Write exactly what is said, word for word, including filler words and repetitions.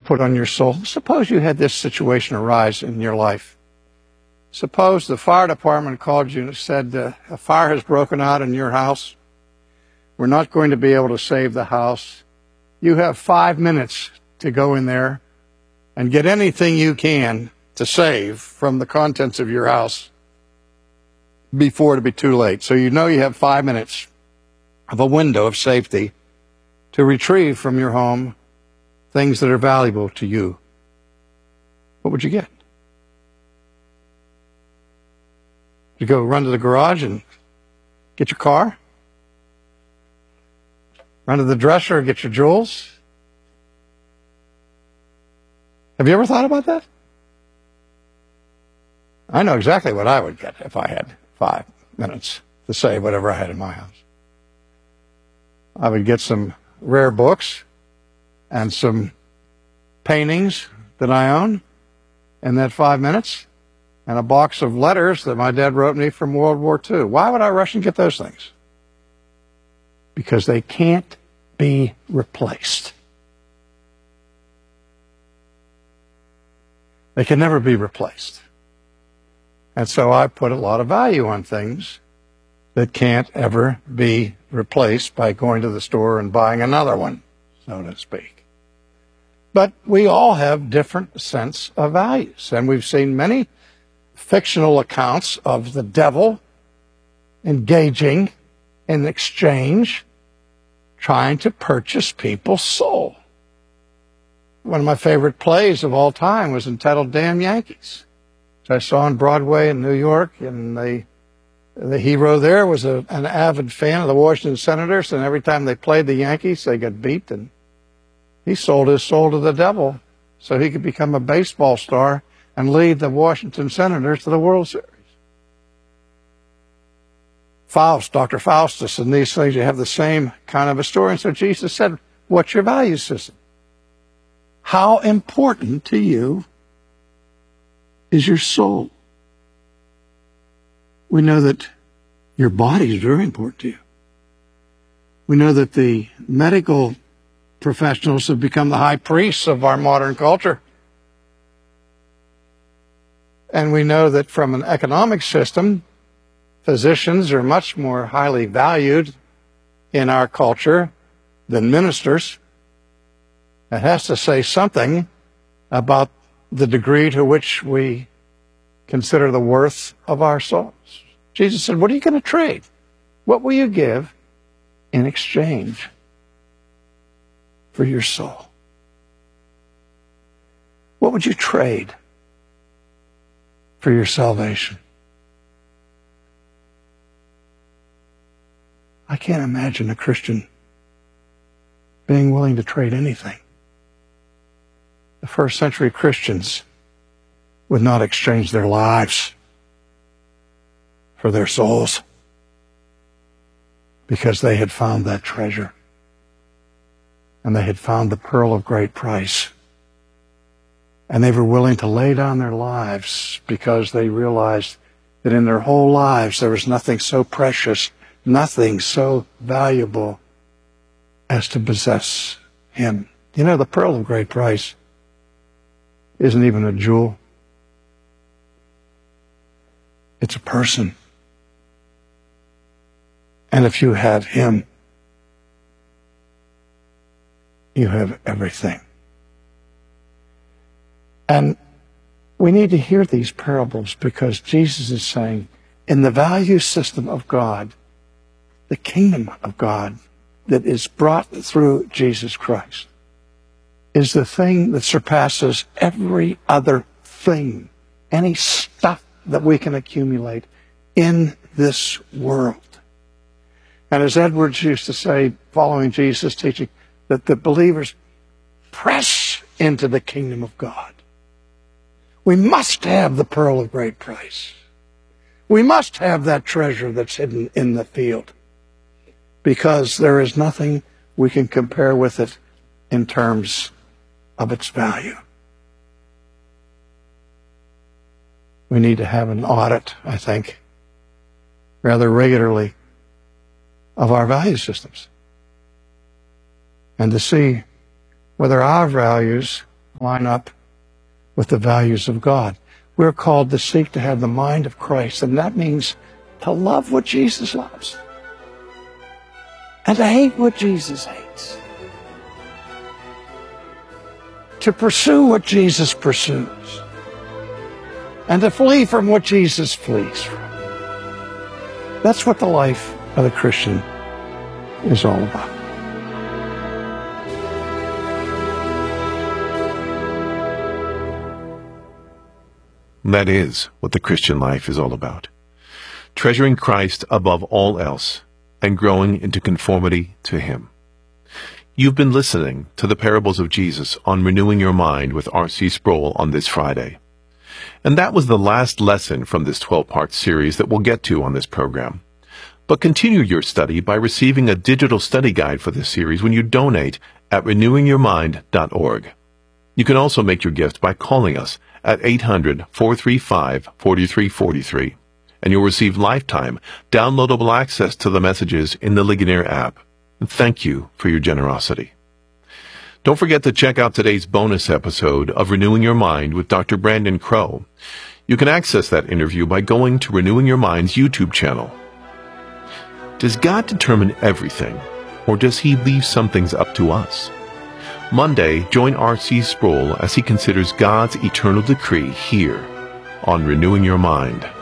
put on your soul. Suppose you had this situation arise in your life. Suppose the fire department called you and said, uh, a fire has broken out in your house. We're not going to be able to save the house. You have five minutes to go in there and get anything you can to save from the contents of your house before it be too late. So you know you have five minutes of a window of safety to retrieve from your home things that are valuable to you. What would you get? You go run to the garage and get your car? Run to the dresser and get your jewels? Have you ever thought about that? I know exactly what I would get if I had five minutes to save whatever I had in my house. I would get some rare books and some paintings that I own in that five minutes and a box of letters that my dad wrote me from World War Two. Why would I rush and get those things? Because they can't be replaced. They can never be replaced. And so I put a lot of value on things that can't ever be replaced by going to the store and buying another one, so to speak. But we all have different sense of values, and we've seen many fictional accounts of the devil engaging in exchange, trying to purchase people's soul. One of my favorite plays of all time was entitled Damn Yankees, which I saw on Broadway in New York, and the the hero there was a, an avid fan of the Washington Senators, and every time they played the Yankees, they got beat, and he sold his soul to the devil so he could become a baseball star and lead the Washington Senators to the World Series. Faust, Doctor Faustus, and these things, you have the same kind of a story. And so Jesus said, what's your value system? How important to you is your soul? We know that your body is very important to you. We know that the medical professionals have become the high priests of our modern culture. And we know that from an economic system, physicians are much more highly valued in our culture than ministers. It has to say something about the degree to which we consider the worth of our souls. Jesus said, what are you going to trade? What will you give in exchange for your soul? What would you trade for your salvation? I can't imagine a Christian being willing to trade anything. The first century Christians would not exchange their lives for their souls because they had found that treasure and they had found the pearl of great price. And they were willing to lay down their lives because they realized that in their whole lives there was nothing so precious, nothing so valuable as to possess Him. You know, the pearl of great price isn't even a jewel. It's a person. And if you have Him, you have everything. And we need to hear these parables because Jesus is saying, in the value system of God, the kingdom of God that is brought through Jesus Christ is the thing that surpasses every other thing, any stuff that we can accumulate in this world. And as Edwards used to say, following Jesus' teaching, that the believers press into the kingdom of God. We must have the pearl of great price. We must have that treasure that's hidden in the field, because there is nothing we can compare with it in terms of its value. We need to have an audit, I think, rather regularly of our value systems, and to see whether our values line up with the values of God. We're called to seek to have the mind of Christ, and that means to love what Jesus loves and to hate what Jesus hates, to pursue what Jesus pursues, and to flee from what Jesus flees from. That's what the life of the Christian is all about. That is what the Christian life is all about. Treasuring Christ above all else and growing into conformity to Him. You've been listening to the Parables of Jesus on Renewing Your Mind with R C Sproul on this Friday. And that was the last lesson from this twelve-part series that we'll get to on this program. But continue your study by receiving a digital study guide for this series when you donate at renewing your mind dot org. You can also make your gift by calling us at eight hundred, four three five, four three four three, and you'll receive lifetime downloadable access to the messages in the Ligonier app. And thank you for your generosity. Don't forget to check out today's bonus episode of Renewing Your Mind with Doctor Brandon Crow. You can access that interview by going to Renewing Your Mind's YouTube channel. Does God determine everything, or does He leave some things up to us? Monday, join R C Sproul as he considers God's eternal decree here on Renewing Your Mind.